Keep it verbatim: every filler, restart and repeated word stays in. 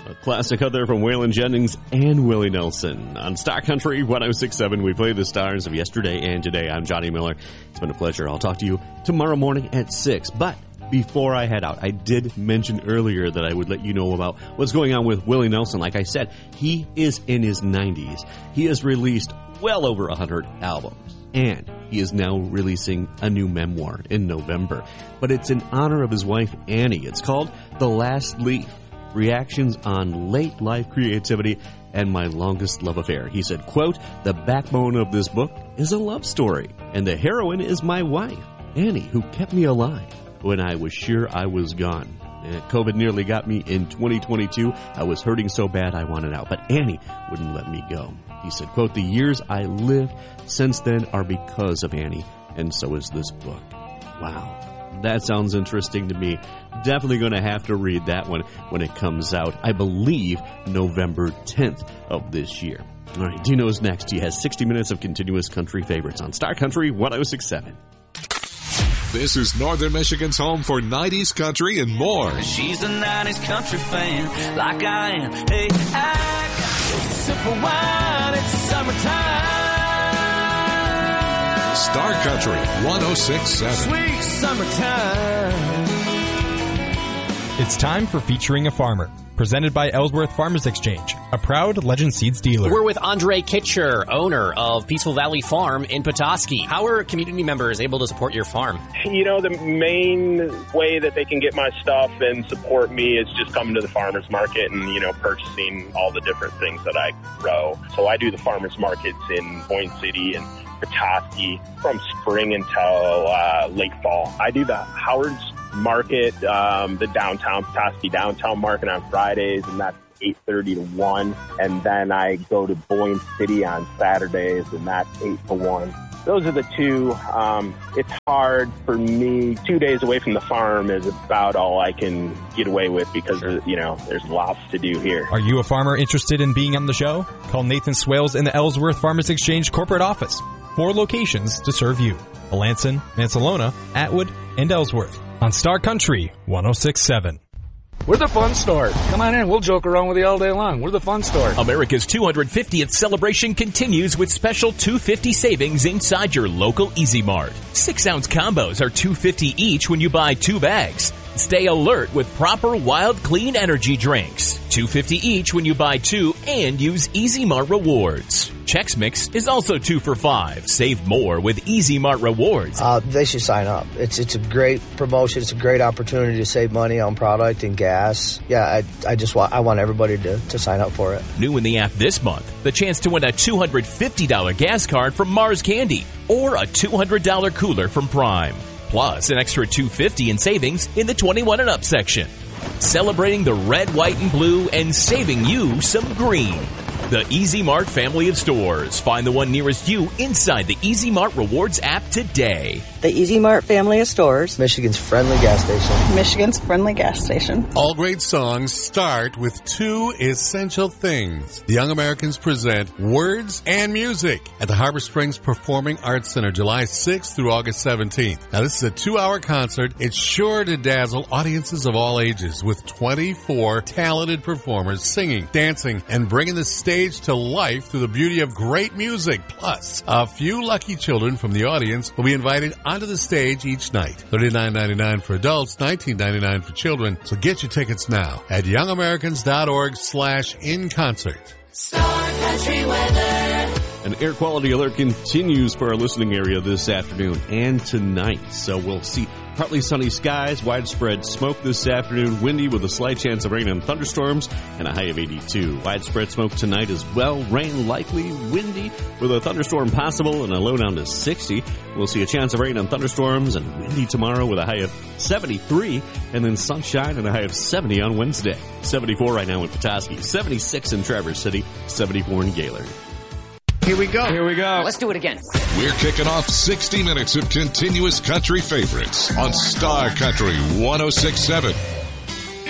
A classic out there from Waylon Jennings and Willie Nelson. On Star Country one oh six point seven, we play the stars of yesterday and today. I'm Johnny Miller. It's been a pleasure. I'll talk to you tomorrow morning at six. But before I head out, I did mention earlier that I would let you know about what's going on with Willie Nelson. Like I said, he is in his nineties. He has released well over one hundred albums. And he is now releasing a new memoir in November. But it's in honor of his wife, Annie. It's called The Last Leaf. Reactions on late life creativity and my longest love affair. He said, quote, "The backbone of this book is a love story, and the heroine is my wife, Annie, who kept me alive when I was sure I was gone. COVID nearly got me in twenty twenty-two. I was hurting so bad I wanted out, but Annie wouldn't let me go." He said, quote, "The years I lived since then are because of Annie, and so is this book." Wow. That sounds interesting to me. Definitely going to have to read that one when it comes out, I believe, November tenth of this year. All right, Dino's next. He has sixty minutes of continuous country favorites on Star Country one oh six point seven. This is Northern Michigan's home for nineties country and more. She's a nineties country fan, like I am. Hey, I got a sip of wine, it's summertime. Star Country one oh six point seven. Sweet summertime. It's time for Featuring a Farmer, presented by Ellsworth Farmers Exchange, a proud Legend Seeds dealer. We're with Andre Kitcher, owner of Peaceful Valley Farm in Petoskey. How are community members able to support your farm? You know, the main way that they can get my stuff and support me is just coming to the farmers market and, you know, purchasing all the different things that I grow. So I do the farmers markets in Boyne City and Petoskey from spring until uh, late fall. I do the Howard's Market, um, the downtown Petoskey downtown market on Fridays, and that's eight thirty to one. And then I go to Boyne City on Saturdays, and that's eight to one. Those are the two. Um, it's hard for me. Two days away from the farm is about all I can get away with because, you know, there's lots to do here. Are you a farmer interested in being on the show? Call Nathan Swales in the Ellsworth Farmers Exchange corporate office. Four locations to serve you: Melanson, Mansalona, Atwood, and Ellsworth. On Star Country one oh six point seven. We're the fun store. Come on in. We'll joke around with you all day long. We're the fun store. America's two hundred fiftieth celebration continues with special two hundred fifty dollars savings inside your local Easy Mart. Six-ounce combos are two hundred fifty dollars each when you buy two bags. Stay alert with proper Wild Clean energy drinks. two hundred fifty dollars each when you buy two and use Easy Mart Rewards. Chex Mix is also two for five. Save more with Easy Mart Rewards. Uh, they should sign up. It's it's a great promotion. It's a great opportunity to save money on product and gas. Yeah, I I just want I want everybody to, to sign up for it. New in the app this month, the chance to win a two hundred fifty dollars gas card from Mars Candy or a two hundred dollars cooler from Prime. Plus an extra two hundred fifty dollars in savings in the twenty-one and up section. Celebrating the red, white, and blue and saving you some green. The Easy Mart family of stores. Find the one nearest you inside the Easy Mart Rewards app today. The Easy Mart family of stores. Michigan's friendly gas station. Michigan's friendly gas station. All great songs start with two essential things. The Young Americans present Words and Music at the Harbor Springs Performing Arts Center, July sixth through August seventeenth. Now, this is a two-hour concert. It's sure to dazzle audiences of all ages with twenty-four talented performers singing, dancing, and bringing the stage to life through the beauty of great music. Plus, a few lucky children from the audience will be invited onto the stage each night. thirty-nine ninety-nine for adults, nineteen ninety-nine for children. So get your tickets now at youngamericans.org slash in concert. Star Country weather. An air quality alert continues for our listening area this afternoon and tonight. So we'll see partly sunny skies, widespread smoke this afternoon, windy with a slight chance of rain and thunderstorms, and a high of eighty-two. Widespread smoke tonight as well. Rain likely, windy with a thunderstorm possible and a low down to sixty. We'll see a chance of rain and thunderstorms and windy tomorrow with a high of seventy-three, and then sunshine and a high of seventy on Wednesday. seventy-four right now in Petoskey, seventy-six in Traverse City, seventy-four in Gaylord. Here we go. Here we go. Let's do it again. We're kicking off sixty minutes of continuous country favorites on Star Country one oh six point seven.